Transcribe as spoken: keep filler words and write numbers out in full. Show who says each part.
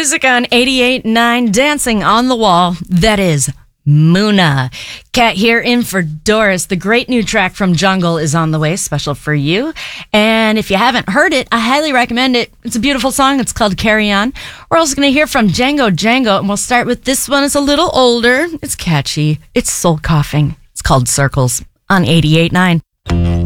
Speaker 1: music on eighty-eight point nine, dancing on the wall. That is Muna. Kat here in for Doris. The great new track from Jungle is on the way, special for you. And if you haven't heard it, I highly recommend it. It's a beautiful song. It's called Carry On. We're also going to hear from Django Django, and we'll start with this one. It's a little older. It's catchy. It's soul coughing. It's called Circles on eighty-eight point nine.